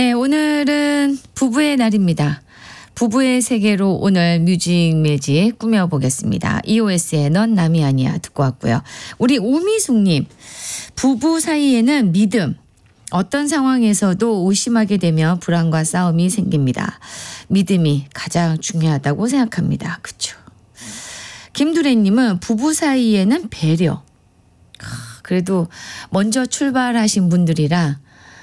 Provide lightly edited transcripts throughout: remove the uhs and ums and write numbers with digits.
네, 오늘은 부부의 날입니다. 부부의 세계로 오늘 뮤직 매직 꾸며보겠습니다. EOS의 넌 남이 아니야 듣고 왔고요. 우리 오미숙님, 부부 사이에는 믿음. 어떤 상황에서도 의심하게 되면 불안과 싸움이 생깁니다. 믿음이 가장 중요하다고 생각합니다. 그렇죠. 김두래님은 부부 사이에는 배려. 그래도 먼저 출발하신 분들이라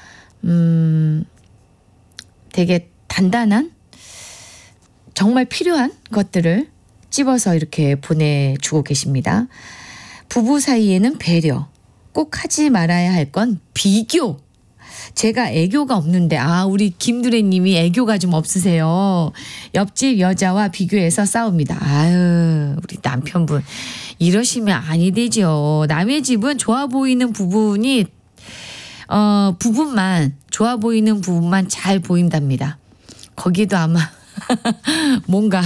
되게 단단한 정말 필요한 것들을 찝어서 이렇게 보내주고 계십니다. 부부 사이에는 배려. 꼭 하지 말아야 할 건 비교. 제가 애교가 없는데 우리 김두래님이 애교가 좀 없으세요. 옆집 여자와 비교해서 싸웁니다. 우리 남편분 이러시면 아니 되죠. 남의 집은 좋아 보이는 부분이 부분만 좋아 보이는 부분만 잘 보인답니다. 거기도 아마 뭔가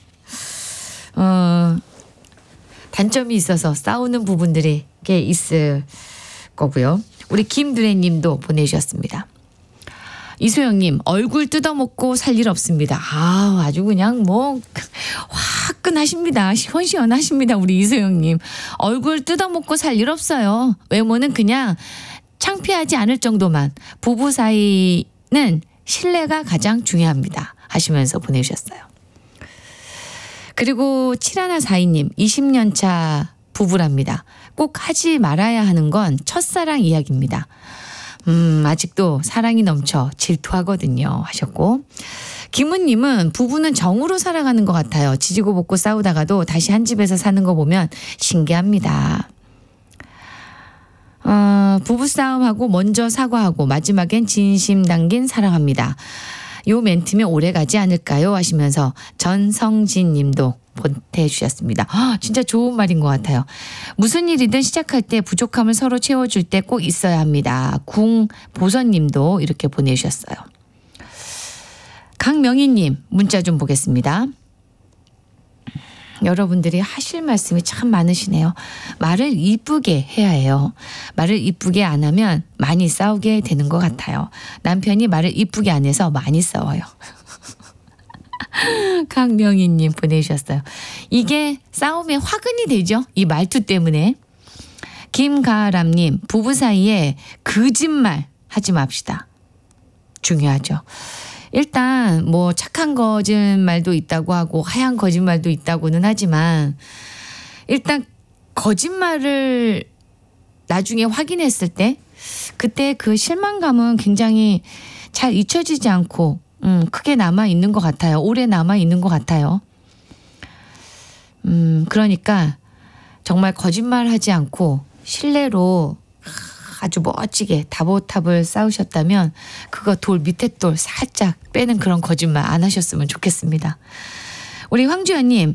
단점이 있어서 싸우는 부분들이 꽤 있을 거고요. 우리 김두래님도 보내주셨습니다. 이소영님, 얼굴 뜯어먹고 살 일 없습니다. 아주 그냥 뭐 화끈하십니다. 시원시원하십니다. 우리 이소영님. 얼굴 뜯어먹고 살 일 없어요. 외모는 그냥 창피하지 않을 정도만. 부부 사이는 신뢰가 가장 중요합니다. 하시면서 보내주셨어요. 그리고 7142님, 20년 차 부부랍니다. 꼭 하지 말아야 하는 건 첫사랑 이야기입니다. 아직도 사랑이 넘쳐 질투하거든요. 하셨고, 김은님은 부부는 정으로 살아가는 것 같아요. 지지고 볶고 싸우다가도 다시 한 집에서 사는 거 보면 신기합니다. 부부싸움하고 먼저 사과하고 마지막엔 진심 담긴 사랑합니다. 요 멘트면 오래가지 않을까요? 하시면서 전성진 님도 보내주셨습니다. 진짜 좋은 말인 것 같아요. 무슨 일이든 시작할 때 부족함을 서로 채워줄 때 꼭 있어야 합니다. 궁보선 님도 이렇게 보내주셨어요. 강명희 님 문자 좀 보겠습니다. 여러분들이 하실 말씀이 참 많으시네요. 말을 이쁘게 해야 해요. 말을 이쁘게 안 하면 많이 싸우게 되는 것 같아요. 남편이 말을 이쁘게 안 해서 많이 싸워요. 강명희님 보내주셨어요. 이게 싸움의 화근이 되죠. 이 말투 때문에. 김가람님, 부부 사이에 거짓말 하지 맙시다. 중요하죠. 일단 뭐 착한 거짓말도 있다고 하고 하얀 거짓말도 있다고는 하지만 일단 거짓말을 나중에 확인했을 때 그때 그 실망감은 굉장히 잘 잊혀지지 않고 크게 남아있는 것 같아요. 오래 남아있는 것 같아요. 그러니까 정말 거짓말하지 않고 신뢰로 아주 멋지게 다보탑을 쌓으셨다면 그거 돌 밑에 돌 살짝 빼는 그런 거짓말 안 하셨으면 좋겠습니다. 우리 황주연님,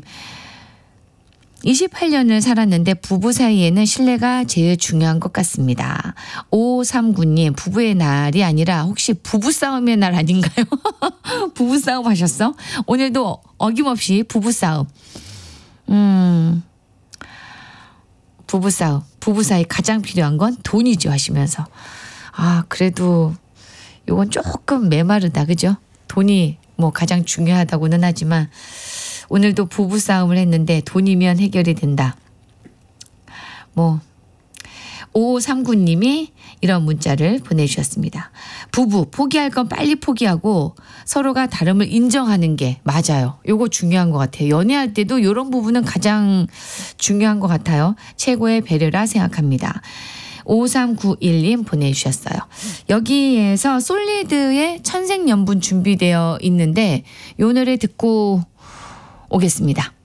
28년을 살았는데 부부 사이에는 신뢰가 제일 중요한 것 같습니다. 5539님, 부부의 날이 아니라 혹시 부부싸움의 날 아닌가요? 부부싸움 하셨어? 오늘도 어김없이 부부싸움. 부부싸움. 부부 사이 가장 필요한 건 돈이죠 하시면서. 그래도 요건 조금 메마르다. 그죠? 돈이 뭐 가장 중요하다고는 하지만 오늘도 부부싸움을 했는데 돈이면 해결이 된다. 5539님이 이런 문자를 보내주셨습니다. 부부 포기할 건 빨리 포기하고 서로가 다름을 인정하는 게 맞아요. 요거 중요한 것 같아요. 연애할 때도 이런 부분은 가장 중요한 것 같아요. 최고의 배려라 생각합니다. 5391님 보내주셨어요. 여기에서 솔리드의 천생연분 준비되어 있는데 요 노래 듣고 오겠습니다.